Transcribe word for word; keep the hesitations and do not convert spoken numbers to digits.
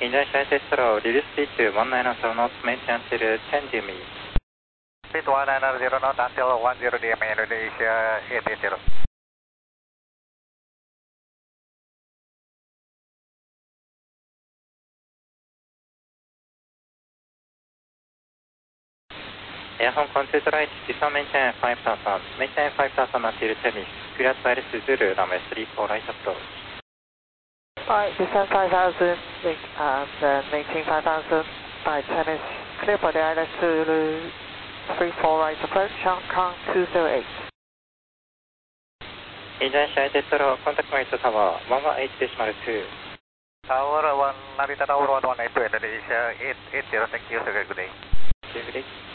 Engine shy test row, reduce speed to one nine zero knots, maintain until ten D M E. Speed one nine zero knots until one zero D M E, Indonesia eight eight zero. Air Hong Kong two to right, descend maintain five thousand, maintain five thousand until ten minutes. Clear to Iris Zulu, runway three four right approach. Alright, descend five thousand, and uh, maintain five thousand by tennis. Clear for the Iris Zulu, three four right approach, Hong Kong two zero eight. Engine shy test row, contact Narita Tower, one one eight decimal two. Tower one, Narita Tower one one eight two, Indonesia eight eight zero, thank you, have a good day. Good day.